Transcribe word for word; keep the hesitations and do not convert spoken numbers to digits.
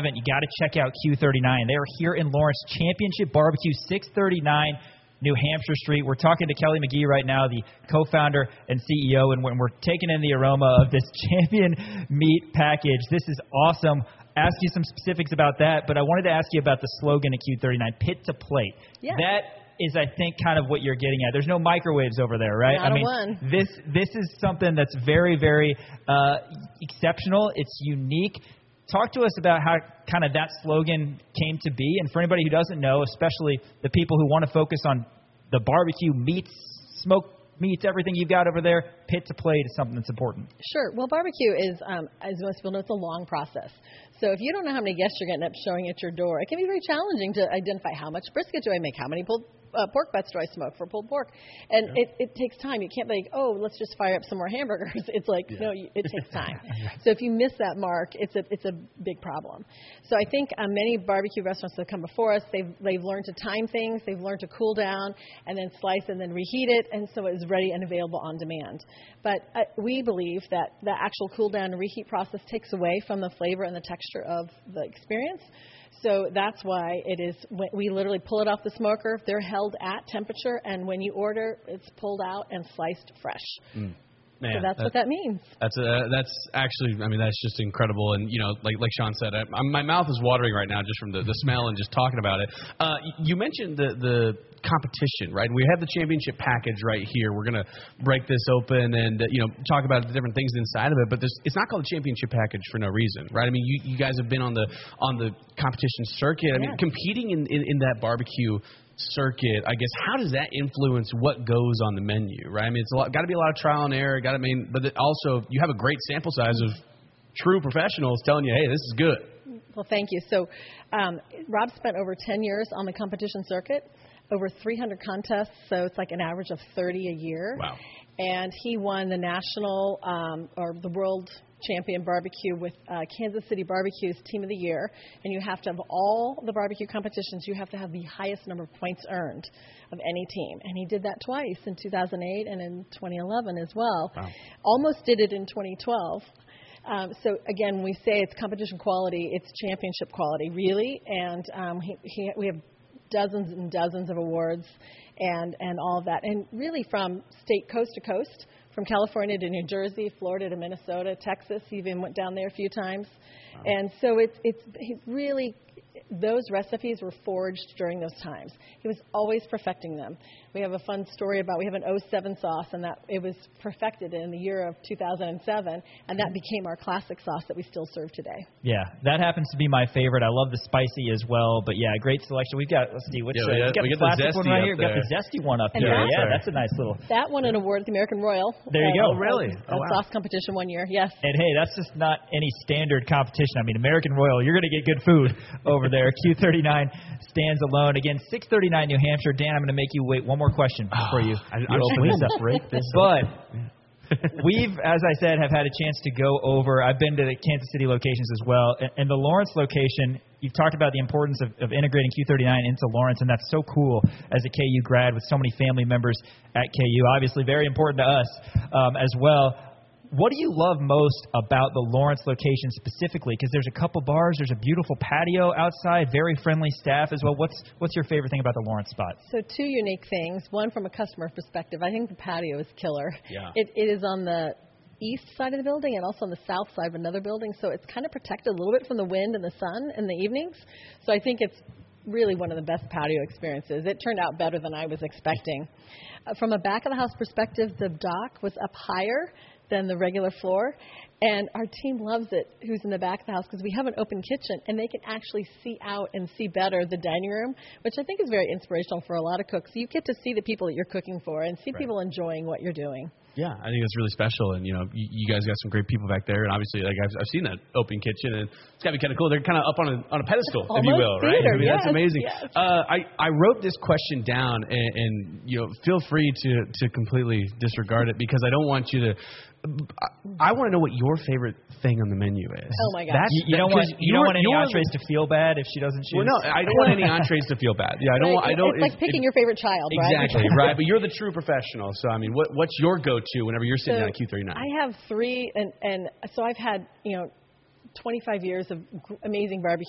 haven't, you got to check out Q thirty-nine. They are here in Lawrence, Championship Barbecue, six thirty-nine New Hampshire Street. We're talking to Kelly McGee right now, the co-founder and C E O, and when we're taking in the aroma of this champion meat package, this is awesome. Ask you some specifics about that, but I wanted to ask you about the slogan at Q thirty-nine, Pit to Plate. Yeah. That is, I think, kind of what you're getting at. There's no microwaves over there, right? Not I mean, a one. this this is something that's very, very uh, exceptional. It's unique. Talk to us about how kind of that slogan came to be, and for anybody who doesn't know, especially the people who want to focus on the barbecue meats, smoked meats, everything you've got over there, Pit to Plate is something that's important. Sure. Well, barbecue is, um, as most people know, it's a long process. So if you don't know how many guests you're getting up showing at your door, it can be very challenging to identify how much brisket do I make, how many pulled uh, pork butts do I smoke for pulled pork. And yeah. it, it takes time. You can't be like, oh, let's just fire up some more hamburgers. It's like, yeah. no, you, it takes time. So if you miss that mark, it's a it's a big problem. So I think um, many barbecue restaurants that have come before us, they've, they've learned to time things, they've learned to cool down, and then slice and then reheat it, and so it's ready and available on demand. But uh, we believe that the actual cool down and reheat process takes away from the flavor and the texture of the experience. So that's why it is, we literally pull it off the smoker. They're held at temperature, and when you order, it's pulled out and sliced fresh. Mm. Man, so that's that, what that means. That's uh, that's actually, I mean, that's just incredible. And, you know, like like Sean said, I, I, my mouth is watering right now just from the, the smell and just talking about it. Uh, you mentioned the, the competition, right? We have the championship package right here. We're going to break this open and, uh, you know, talk about the different things inside of it. But there's, it's not called a championship package for no reason, right? I mean, you, you guys have been on the on the competition circuit. I mean, yeah. competing in, in, in that barbecue circuit, I guess, how does that influence what goes on the menu, right? I mean, it's a lot, got to be a lot of trial and error. Got to I mean, but also you have a great sample size of true professionals telling you, hey, this is good. Well, thank you. So, um, Rob spent over ten years on the competition circuit, over three hundred contests. So it's like an average of thirty a year. Wow. And he won the national um, or the world champion barbecue with uh, Kansas City Barbecue's Team of the Year. And you have to have all the barbecue competitions, you have to have the highest number of points earned of any team. And he did that twice, in two thousand eight and in twenty eleven as well. Wow. Almost did it in twenty twelve. Um, so, again, when we say it's competition quality, it's championship quality, really. And um, he, he, we have dozens and dozens of awards and, and all of that. And really from state coast to coast, from California to New Jersey, Florida to Minnesota, Texas, he even went down there a few times. Wow. And so it's, it's he's really, those recipes were forged during those times. He was always perfecting them. We have a fun story about, we have an oh seven sauce, and that it was perfected in the year of two thousand seven, and that became our classic sauce that we still serve today. Yeah, that happens to be my favorite. I love the spicy as well, but yeah, great selection. We've got, let's see, which, yeah, uh, we, we've got we the classic the one right here. There. We've got the zesty one up and here. that, Yeah, that's a nice little. That won an award at the American Royal. There you uh, go. Oh, really? A, oh, a wow. sauce competition one year, yes. And hey, that's just not any standard competition. I mean, American Royal, you're going to get good food over there. Q thirty-nine stands alone. Again, six thirty-nine New Hampshire. Dan, I'm going to make you wait one more question before you, I, you I'm open this up. break this But we've, as I said, have had a chance to go over. I've been to the Kansas City locations as well. And, and the Lawrence location, you've talked about the importance of, of integrating Q thirty-nine into Lawrence, and that's so cool as a K U grad with so many family members at K U. Obviously, very important to us um, as well. What do you love most about the Lawrence location specifically? Because there's a couple bars, there's a beautiful patio outside, very friendly staff as well. What's what's your favorite thing about the Lawrence spot? So two unique things. One, from a customer perspective, I think the patio is killer. Yeah. It, it is on the east side of the building and also on the south side of another building, so it's kind of protected a little bit from the wind and the sun in the evenings. So I think it's really one of the best patio experiences. It turned out better than I was expecting. Uh, from a back-of-the-house perspective, the dock was up higher than the regular floor, and our team loves it, who's in the back of the house, because we have an open kitchen, and they can actually see out and see better the dining room, which I think is very inspirational for a lot of cooks. You get to see the people that you're cooking for and see right. people enjoying what you're doing. Yeah, I think it's really special, and you know, you, you guys got some great people back there, and obviously, like I've, I've seen that open kitchen, and it's gotta be kind of cool. They're kind of up on a on a pedestal, if you will, theater, right? I mean, yes, that's amazing. Yes. Uh, I I wrote this question down, and, and you know, feel free to to completely disregard it because I don't want you to. I, I want to know what your favorite thing on the menu is. Oh my gosh! That's, you, you don't want you don't want any entrees to feel bad if she doesn't choose. Well, no, I don't want any entrees to feel bad. Yeah, I don't. Right. Want, I don't. It's like picking it, your favorite child, right? Exactly, right. But you're the true professional. So I mean, what what's your go-to whenever you're sitting so down at Q thirty-nine? I have three, and and so I've had you know. twenty-five years of amazing barbecue